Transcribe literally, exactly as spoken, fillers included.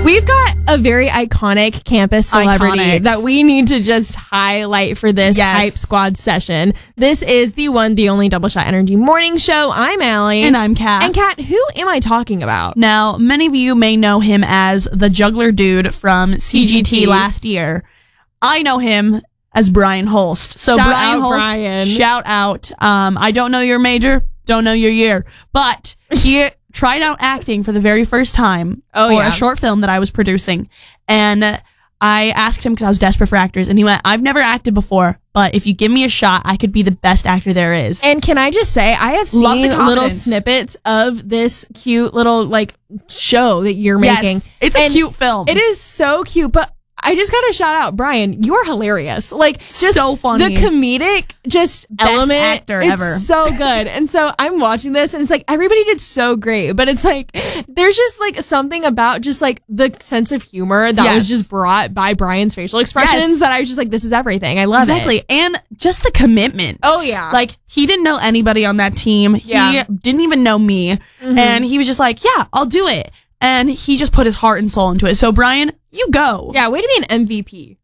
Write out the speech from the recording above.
We've got a very iconic campus celebrity Iconic. that we need to just highlight for this Yes. Hype Squad session. This is the one, the only Double Shot Energy Morning Show. I'm Allie. And I'm Kat. And Kat, who am I talking about? Now, many of you may know him as the juggler dude from C G T, C G T. last year. I know him as Brian Holst. So Shout Brian out, Holst, Brian. shout out. Um, I don't know your major, don't know your year, but he tried out acting for the very first time Oh, for yeah. a short film that I was producing. And uh, I asked him because I was desperate for actors, and he went, I've never acted before, but if you give me a shot, I could be the best actor there is. And can I just say, I have Love the seen little confidence. snippets of this cute little like show that you're Yes, making. it's a And cute film. It is so cute, but I just gotta shout out, Brian, you're hilarious. Like, just So funny. The comedic just Best element. actor it's ever. so good. And so I'm watching this and it's like, everybody did so great, but it's like, there's just like something about just like the sense of humor that Yes. was just brought by Brian's facial expressions Yes. that I was just like, this is everything. I love it. Exactly. And just the commitment. Oh, yeah. Like, he didn't know anybody on that team. He Yeah. didn't even know me. Mm-hmm. And he was just like, yeah, I'll do it. And he just put his heart and soul into it. So, Brian, you go. Yeah, way to be an M V P.